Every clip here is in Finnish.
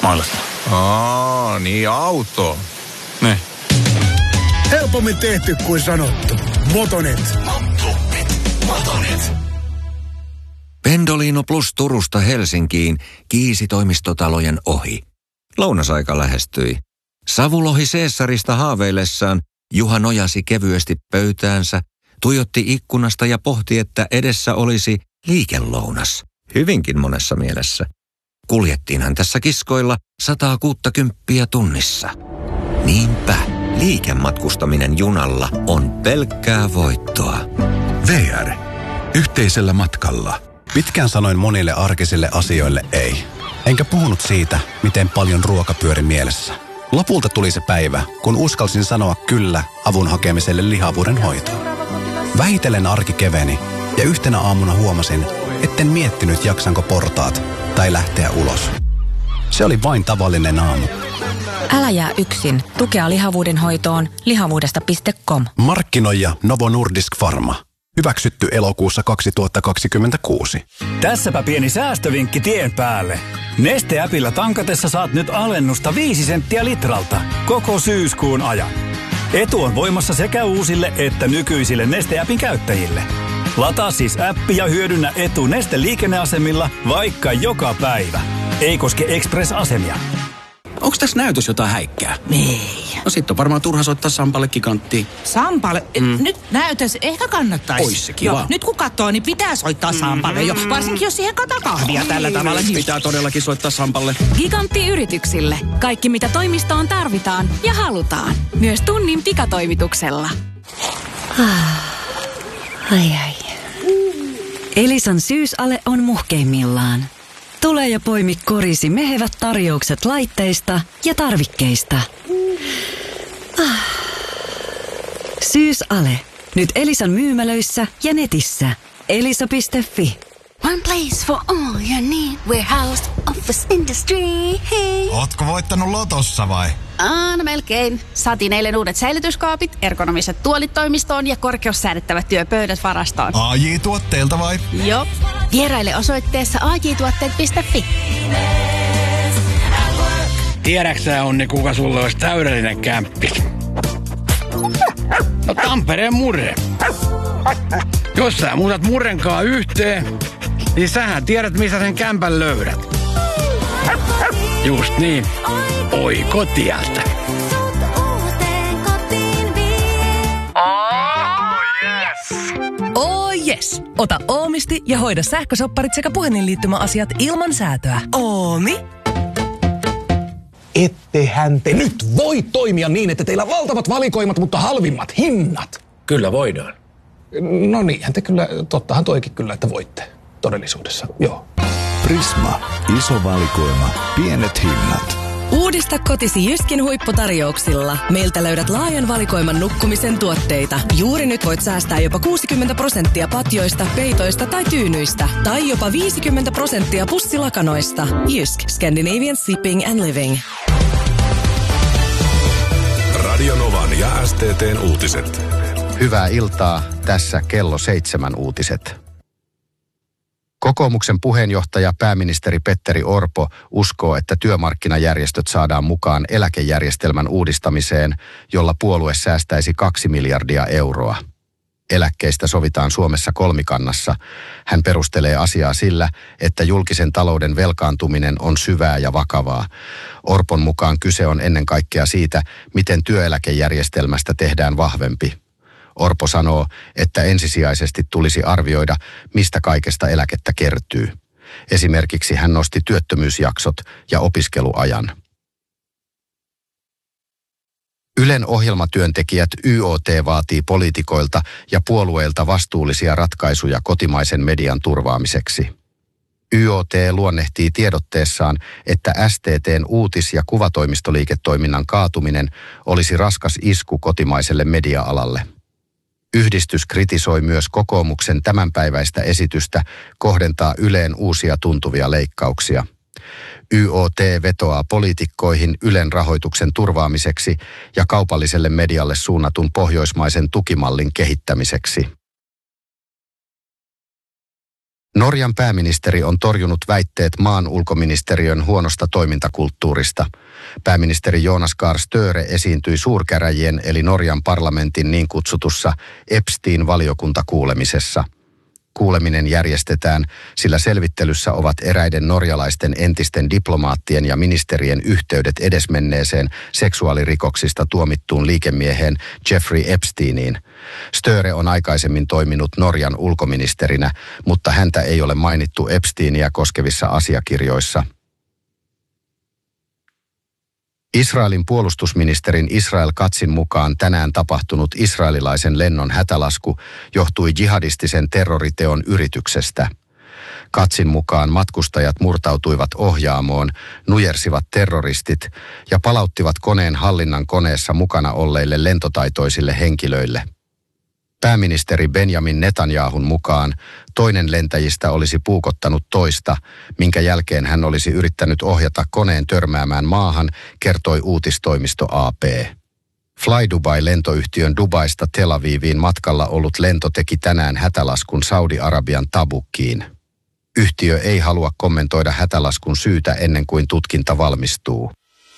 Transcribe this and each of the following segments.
Mailasta. Niin auto. Ne. Helpommin tehty kuin sanottu. Motonet. Pendolino Plus Turusta Helsinkiin kiisi toimistotalojen ohi. Lounasaika lähestyi. Savulohi Caesarista haaveillessaan Juha nojasi kevyesti pöytäänsä, tuijotti ikkunasta ja pohti, että edessä olisi liikelounas. Hyvinkin monessa mielessä. Kuljettiinhan tässä kiskoilla 160 tunnissa. Niinpä, liikematkustaminen junalla on pelkkää voittoa. VR. Yhteisellä matkalla. Pitkään sanoin monille arkisille asioille ei. Enkä puhunut siitä, miten paljon ruoka pyöri mielessä. Lopulta tuli se päivä, kun uskalsin sanoa kyllä avun hakemiselle lihavuuden hoitoon. Vähitellen arki keveni ja yhtenä aamuna huomasin, etten miettinyt jaksanko portaat tai lähteä ulos. Se oli vain tavallinen aamu. Älä jää yksin. Tukea lihavuuden hoitoon lihavuudesta.com. Markkinoija Novo Nordisk Pharma. Hyväksytty elokuussa 2026. Tässäpä pieni säästövinkki tien päälle. Neste-äpillä tankatessa saat nyt alennusta 5 senttiä litralta koko syyskuun ajan. Etu on voimassa sekä uusille että nykyisille Neste-äpin käyttäjille. Lataa siis appi ja hyödynnä etu Neste-liikenneasemilla vaikka joka päivä. Ei koske Express-asemia. Onks tässä näytös jotain häikkää? Ei. No sit on varmaan turha soittaa Sampalle giganttiin. Sampalle? Nyt näytös ehkä kannattaisi. Ois se kiva. Nyt kun katsoo, niin pitää soittaa Sampalle jo. Varsinkin jos siihen kahvia tällä tavalla. Pitää todellakin soittaa Sampalle. Gigantti-yrityksille. Kaikki mitä toimistoon tarvitaan ja halutaan. Myös tunnin pikatoimituksella. Ai. Elisan syysale on muhkeimmillaan. Tule ja poimi korisi mehevät tarjoukset laitteista ja tarvikkeista. Syysale. Nyt Elisan myymälöissä ja netissä. Elisa.fi. One place for all your need. Warehouse, office, industry. Ootko voittanut lotossa vai? No melkein. Saatiin eilen uudet säilytyskaapit, ergonomiset tuolit toimistoon ja korkeussäädettävät työpöydät varastoon. AJ-tuotteelta vai? Joo. Vieraile osoitteessa ajtuotteet.fi. Tiedäksä, Onni, kuka sulle olisi täydellinen kämppis? No Tampereen Murre. Jos sä muutat Murrenkaan yhteen, niin sähän tiedät, missä sen kämpän löydät. Just niin. Oi kotialta. Oh yes! Ota Oomisti ja hoida sähkösopparit sekä puhelinliittymäasiat ilman säätöä. Oomi. Ettehän te nyt voi toimia niin, että teillä on valtavat valikoimat, mutta halvimmat hinnat. Kyllä voidaan. No niinhän te kyllä, tottahan toikin kyllä, että voitte todellisuudessa, joo. Prisma. Iso valikoima. Pienet hinnat. Uudista kotisi Jyskin huipputarjouksilla. Meiltä löydät laajan valikoiman nukkumisen tuotteita. Juuri nyt voit säästää jopa 60% patjoista, peitoista tai tyynyistä. Tai jopa 50% pussilakanoista. Jysk. Scandinavian Shipping and Living. Radio Novan ja STT:n uutiset. Hyvää iltaa. Tässä kello 7 uutiset. Kokoomuksen puheenjohtaja pääministeri Petteri Orpo uskoo, että työmarkkinajärjestöt saadaan mukaan eläkejärjestelmän uudistamiseen, jolla puolue säästäisi 2 miljardia euroa. Eläkkeistä sovitaan Suomessa kolmikannassa. Hän perustelee asiaa sillä, että julkisen talouden velkaantuminen on syvää ja vakavaa. Orpon mukaan kyse on ennen kaikkea siitä, miten työeläkejärjestelmästä tehdään vahvempi. Orpo sanoo, että ensisijaisesti tulisi arvioida, mistä kaikesta eläkettä kertyy. Esimerkiksi hän nosti työttömyysjaksot ja opiskeluajan. Ylen ohjelmatyöntekijät YOT vaatii poliitikoilta ja puolueilta vastuullisia ratkaisuja kotimaisen median turvaamiseksi. YOT luonnehtii tiedotteessaan, että STT:n uutis- ja kuvatoimistoliiketoiminnan kaatuminen olisi raskas isku kotimaiselle media-alalle. Yhdistys kritisoi myös kokoomuksen tämänpäiväistä esitystä kohdentaa Yleen uusia tuntuvia leikkauksia. YOT vetoaa poliitikkoihin Ylen rahoituksen turvaamiseksi ja kaupalliselle medialle suunnatun pohjoismaisen tukimallin kehittämiseksi. Norjan pääministeri on torjunut väitteet maan ulkoministeriön huonosta toimintakulttuurista. Pääministeri Jonas Gahr Støre esiintyi suurkäräjien eli Norjan parlamentin niin kutsutussa Epstein-valiokuntakuulemisessa. Kuuleminen järjestetään, sillä selvittelyssä ovat eräiden norjalaisten entisten diplomaattien ja ministerien yhteydet edesmenneeseen seksuaalirikoksista tuomittuun liikemieheen Jeffrey Epsteiniin. Støre on aikaisemmin toiminut Norjan ulkoministerinä, mutta häntä ei ole mainittu Epsteinia koskevissa asiakirjoissa. Israelin puolustusministerin Israel Katzin mukaan tänään tapahtunut israelilaisen lennon hätälasku johtui jihadistisen terroriteon yrityksestä. Katzin mukaan matkustajat murtautuivat ohjaamoon, nujersivat terroristit ja palauttivat koneen hallinnan koneessa mukana olleille lentotaitoisille henkilöille. Pääministeri Benjamin Netanyahun mukaan toinen lentäjistä olisi puukottanut toista, minkä jälkeen hän olisi yrittänyt ohjata koneen törmäämään maahan, kertoi uutistoimisto AP. Fly Dubai-lentoyhtiön Dubaista Tel Aviviin matkalla ollut lento teki tänään hätälaskun Saudi-Arabian Tabukkiin. Yhtiö ei halua kommentoida hätälaskun syytä ennen kuin tutkinta valmistuu.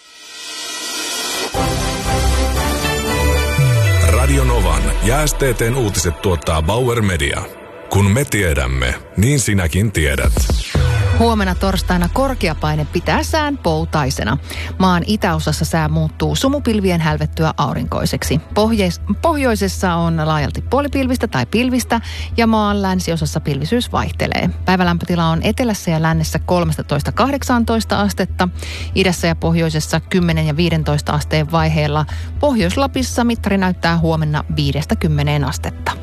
Radio Novan ja STT:n uutiset tuottaa Bauer Media. Kun me tiedämme, niin sinäkin tiedät. Huomenna torstaina korkeapaine pitää sään poutaisena. Maan itäosassa sää muuttuu sumupilvien hälvettyä aurinkoiseksi. Pohjoisessa on laajalti puolipilvistä tai pilvistä ja maan länsiosassa pilvisyys vaihtelee. Päivälämpötila on etelässä ja lännessä 13-18 astetta, idässä ja pohjoisessa 10 ja 15 asteen vaiheella. Pohjois-Lapissa mittari näyttää huomenna 5-10 astetta.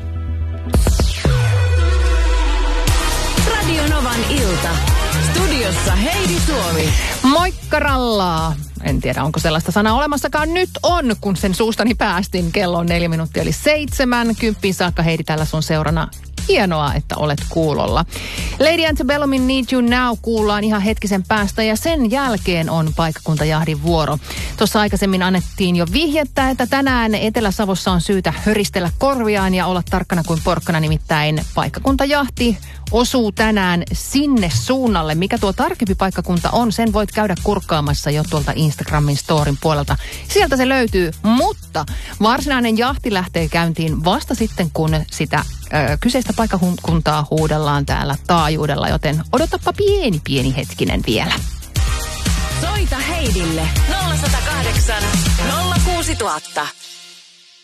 Radio Novan ilta. Studiossa Heidi Suomi. Moikkarallaa! En tiedä, onko sellaista sanaa olemassakaan. Nyt on, kun sen suustani päästin. Kello on 4 minuuttia eli 7. 10 saakka Heidi täällä sun seurana. Hienoa, että olet kuulolla. Lady Antebellumin Need You Now kuullaan ihan hetkisen päästä ja sen jälkeen on paikkakuntajahdin vuoro. Tuossa aikaisemmin annettiin jo vihjettä, että tänään Etelä-Savossa on syytä höristellä korviaan ja olla tarkkana kuin porkkana, nimittäin paikkakuntajahti osuu tänään sinne suunnalle. Mikä tuo tarkempi paikkakunta on, sen voit käydä kurkkaamassa jo tuolta Instagramin storin puolelta. Sieltä se löytyy, mutta varsinainen jahti lähtee käyntiin vasta sitten, kun sitä kyseistä paikkakuntaa huudellaan täällä taajuudella, joten odotapa pieni hetkinen vielä. Soita Heidille 0108 06000.